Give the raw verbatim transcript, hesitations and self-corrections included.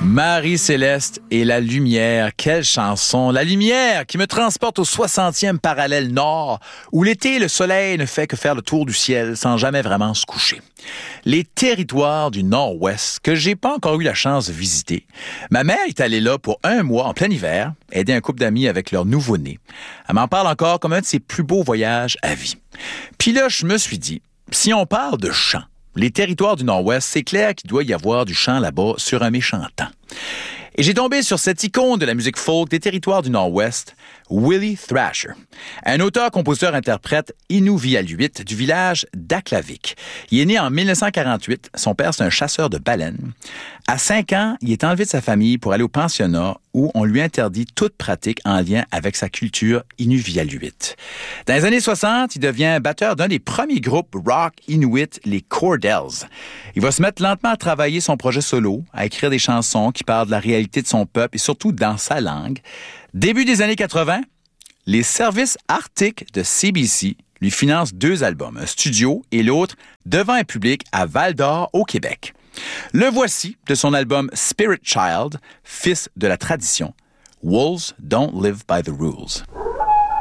Marie-Céleste et la lumière, quelle chanson! La lumière qui me transporte au soixantième parallèle nord, où l'été, le soleil ne fait que faire le tour du ciel sans jamais vraiment se coucher. Les territoires du nord-ouest que j'ai pas encore eu la chance de visiter. Ma mère est allée là pour un mois en plein hiver, aider un couple d'amis avec leur nouveau-né. Elle m'en parle encore comme un de ses plus beaux voyages à vie. Puis là, je me suis dit, si on parle de chant, les territoires du Nord-Ouest, c'est clair qu'il doit y avoir du chant là-bas sur un méchant temps. Et j'ai tombé sur cette icône de la musique folk des territoires du Nord-Ouest, Willie Thrasher, un auteur-compositeur-interprète inuvialuit du village d'Aklavik. Il est né en dix-neuf cent quarante-huit. Son père, c'est un chasseur de baleines. À cinq ans, il est enlevé de sa famille pour aller au pensionnat où on lui interdit toute pratique en lien avec sa culture inuvialuite. Dans les années soixante, il devient batteur d'un des premiers groupes rock inuit, les Cordells. Il va se mettre lentement à travailler son projet solo, à écrire des chansons qui parlent de la réalité de son peuple et surtout dans sa langue. Début des années quatre-vingts, les services arctiques de C B C lui financent deux albums, un studio et l'autre devant un public à Val-d'Or, au Québec. Le voici de son album Spirit Child, fils de la tradition. Wolves don't live by the rules.